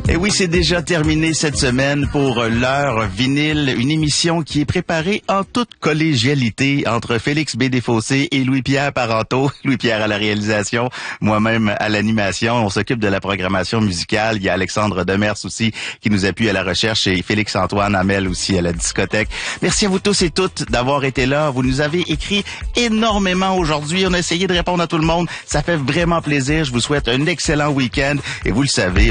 Et oui, c'est déjà terminé cette semaine pour l'heure vinyle, une émission qui est préparée en toute collégialité entre Félix B. Desfossés et Louis-Pierre Parenteau. Louis-Pierre à la réalisation, moi-même à l'animation. On s'occupe de la programmation musicale. Il y a Alexandre Demers aussi qui nous appuie à la recherche et Félix-Antoine Hamel aussi à la discothèque. Merci à vous tous et toutes d'avoir été là. Vous nous avez écrit énormément aujourd'hui. On a essayé de répondre à tout le monde. Ça fait vraiment plaisir. Je vous souhaite un excellent week-end et vous le savez,